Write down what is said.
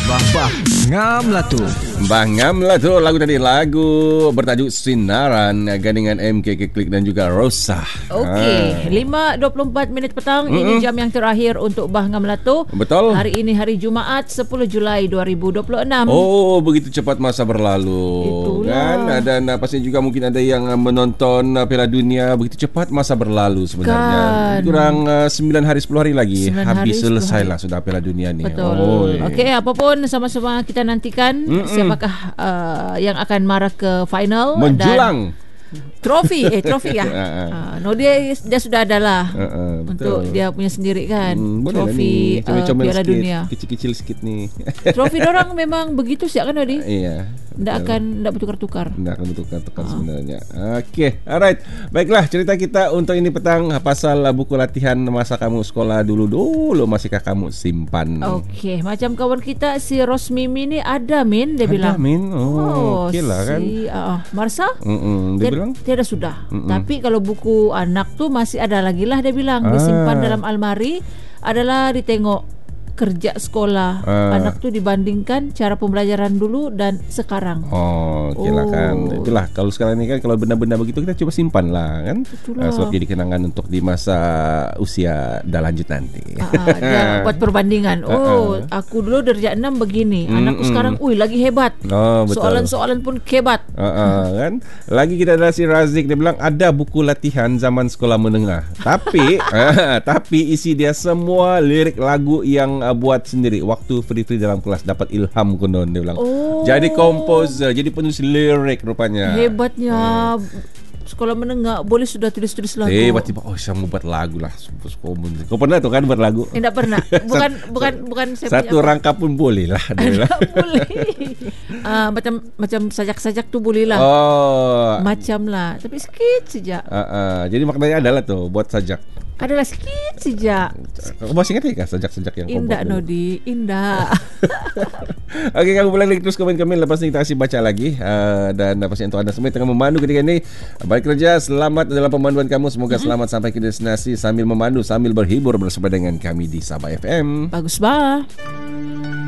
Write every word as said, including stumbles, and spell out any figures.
Bah bah ngam lah tu. Bah ngam lah tu lagu tadi, lagu bertajuk Sinaran gandingan M K K Klik dan juga Rosa. Okey, ha. lima dua puluh empat minit petang. Mm-mm. Ini jam yang terakhir untuk Bah Ngam lah tu. Betul. Hari ini hari Jumaat sepuluh Julai dua ribu dua puluh enam. Oh, begitu cepat masa berlalu. Itulah. Kan? Dan pasti juga mungkin ada yang menonton Piala Dunia, begitu cepat masa berlalu sebenarnya. Kan. Kurang uh, sembilan hari sepuluh hari lagi habis selesai lah sudah Piala Dunia ni. Betul. Oh, okey, apapun sama-sama kita nantikan Mm-mm. siapakah uh, yang akan marah ke final menjulang dan trofi eh trofi ya. uh, no dia dia sudah ada lah uh, uh, untuk dia punya sendiri kan. Hmm, trofi uh, Piala sikit, Dunia. Kecil-kecil sikit ni. Trofi orang memang begitu sih kan Odi? Iya. Tidak akan tidak bertukar-tukar. Tidak akan bertukar-tukar uh. sebenarnya. Okey, alright. Baiklah, cerita kita untuk ini petang pasal buku latihan masa kamu sekolah dulu-dulu masihkah kamu simpan? Okey, macam kawan kita si Rosmimi ni ada Min dia ada, bilang. Ada Min. Oh, oh okeylah kan. Si uh, Marsa? Mm-mm, dia, dia bilang tiada sudah. Mm-mm. Tapi kalau buku anak tu masih ada lagi lah dia bilang. Ah. Disimpan dalam almari adalah ditengok kerja sekolah uh. anak tu dibandingkan cara pembelajaran dulu dan sekarang. Oh, okeylah oh. kan. Itulah kalau sekarang ni kan kalau benda-benda begitu kita coba simpan lah kan. Uh, sebab jadi kenangan untuk di masa usia dah lanjut nanti. Uh, dia buat perbandingan. Oh, uh-uh. aku dulu darjah enam begini. Mm-mm. Anakku sekarang ui lagi hebat. Oh, betul. Soalan-soalan pun hebat. Uh-uh, kan. Lagi kita ada si Razik, dia bilang ada buku latihan zaman sekolah menengah. Tapi uh, tapi isi dia semua lirik lagu yang buat sendiri waktu free-free dalam kelas, dapat ilham konon dia bilang. Oh. Jadi komposer, jadi penulis lirik rupanya. Hebatnya. Hmm. Sekolah menengah boleh sudah tulis-tulis lagu. Eh, tiba-tiba oh saya mau buat lagu lah. Kau pernah tu kan buat lagu? Tidak pernah. Bukan bukan bukan saya satu punya rangka pun boleh lah. Boleh. uh, macam macam sajak-sajak tu boleh lah. Oh. Macam lah. Tapi sikit saja. Uh, uh, jadi maknanya adalah tu buat sajak. Adalah sikit saja. Kau masih ingat tak sajak-sajak yang kau buat? Indah Nodi, indah. Okey, kamu boleh terus komen-komen lepas ni kita kasih baca lagi. Uh, dan pastinya untuk anda semua yang tengah memandu ketika ini, baik kerja, selamat dalam pemanduan kamu. Semoga mm-hmm. selamat sampai ke destinasi sambil memandu, sambil berhibur bersama dengan kami di Sabah F M. Bagus bah.